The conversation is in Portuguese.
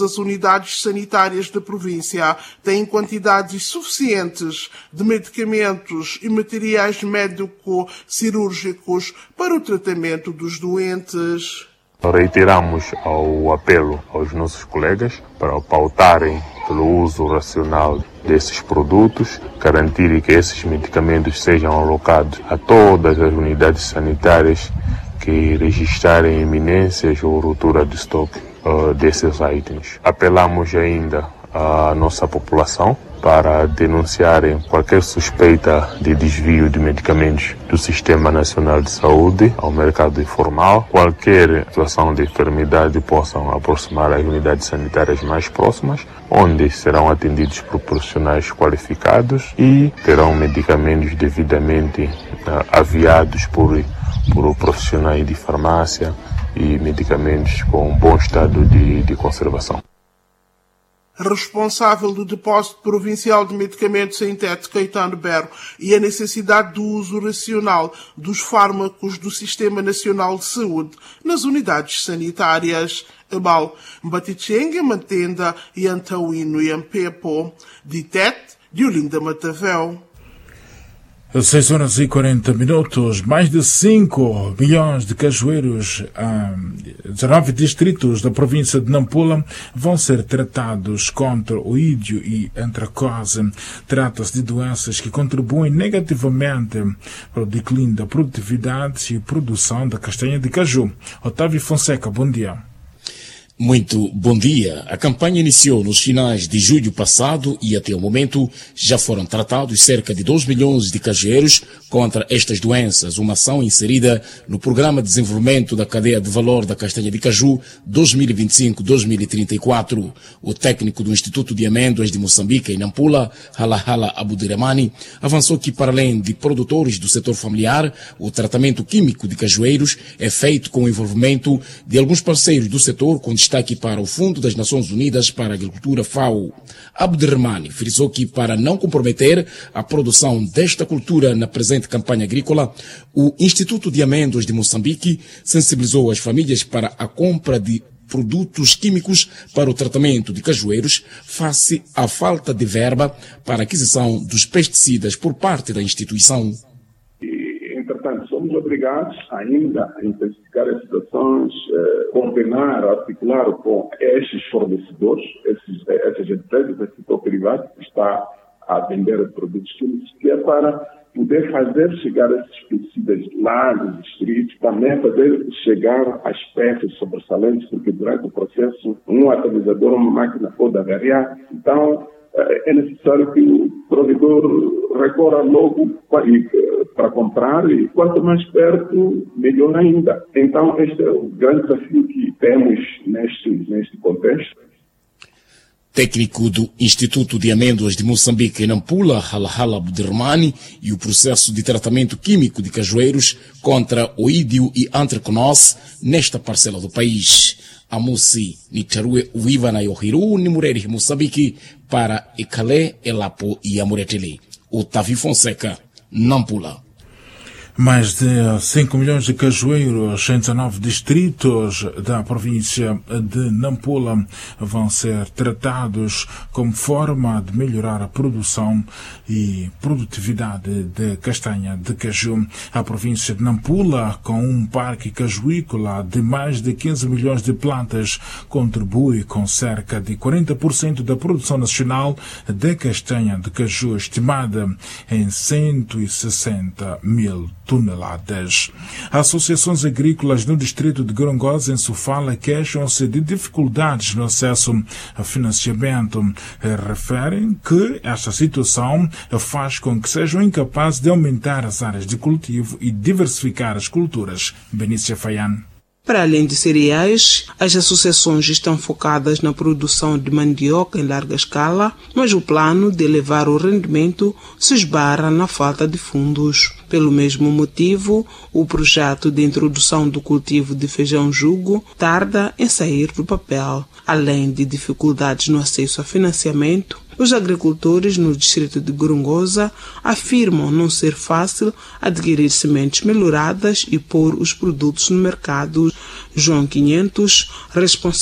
As unidades sanitárias da província têm quantidades suficientes de medicamentos e materiais médico-cirúrgicos para o tratamento dos doentes. Reiteramos o apelo aos nossos colegas para pautarem pelo uso racional desses produtos, garantirem que esses medicamentos sejam alocados a todas as unidades sanitárias que registrarem iminências ou ruptura de estoque desses itens. Apelamos ainda à nossa população para denunciarem qualquer suspeita de desvio de medicamentos do Sistema Nacional de Saúde ao mercado informal. Qualquer situação de enfermidade possam aproximar as unidades sanitárias mais próximas, onde serão atendidos por profissionais qualificados e terão medicamentos devidamente aviados por profissionais de farmácia e medicamentos com bom estado de conservação. Responsável do Depósito Provincial de Medicamentos em Tete, Caetano Berro, e a necessidade do uso racional dos fármacos do Sistema Nacional de Saúde nas unidades sanitárias. Abal, Mbatichengue, Mantenda e Antauíno e Ampepo. De Tete, de Olinda Matavel. 6h40. Mais de 5 milhões de cajueiros a 19 distritos da província de Nampula vão ser tratados contra o ídio e antracose. Trata-se de doenças que contribuem negativamente para o declínio da produtividade e produção da castanha de caju. Otávio Fonseca, bom dia. Muito bom dia. A campanha iniciou nos finais de julho passado e até o momento já foram tratados cerca de 2 milhões de cajueiros contra estas doenças, uma ação inserida no Programa de Desenvolvimento da Cadeia de Valor da Castanha de Caju 2025-2034. O técnico do Instituto de Amêndoas de Moçambique, em Nampula, Halahala Abudurrahmane, avançou que, para além de produtores do setor familiar, o tratamento químico de cajueiros é feito com o envolvimento de alguns parceiros do setor, com destaque para o Fundo das Nações Unidas para a Agricultura, FAO. Abudurrahmane frisou que, para não comprometer a produção desta cultura na presente campanha agrícola, o Instituto de Amêndoas de Moçambique sensibilizou as famílias para a compra de produtos químicos para o tratamento de cajueiros, face à falta de verba para a aquisição dos pesticidas por parte da instituição. Entretanto, somos obrigados ainda a intensificar as situações, combinar, articular com estes fornecedores, essas empresas do setor privado que está a vender produtos químicos, que é para poder fazer chegar esses pesticidas lá nos distritos, também fazer chegar as peças sobressalentes, porque durante o processo um atomizador, uma máquina pode avariar. Então, é necessário que o provedor recorra logo para comprar e quanto mais perto, melhor ainda. Então, este é o grande desafio que temos neste contexto. Técnico do Instituto de Amêndoas de Moçambique, em Nampula, Halahala Abudurrahmane, e o processo de tratamento químico de cajueiros contra oídio e anthracnose nesta parcela do país. Amusi Nitarue Uiva na Yohiru, Nimureri, Moçambique, para Ecalé, Elapo e Amuretele. Otávio Fonseca, Nampula. Mais de 5 milhões de cajueiros em 19 distritos da província de Nampula vão ser tratados como forma de melhorar a produção e produtividade de castanha de caju. A província de Nampula, com um parque cajuícola de mais de 15 milhões de plantas, contribui com cerca de 40% da produção nacional de castanha de caju, estimada em 160 mil toneladas. Associações agrícolas no distrito de Gorongosa, em Sofala, queixam-se de dificuldades no acesso a financiamento. Referem que esta situação faz com que sejam incapazes de aumentar as áreas de cultivo e diversificar as culturas. Benícia Faian. Para além de cereais, as associações estão focadas na produção de mandioca em larga escala, mas o plano de elevar o rendimento se esbarra na falta de fundos. Pelo mesmo motivo, o projeto de introdução do cultivo de feijão-jugo tarda em sair do papel. Além de dificuldades no acesso a financiamento, os agricultores no distrito de Gorongosa afirmam não ser fácil adquirir sementes melhoradas e pôr os produtos no mercado. João 500, responsável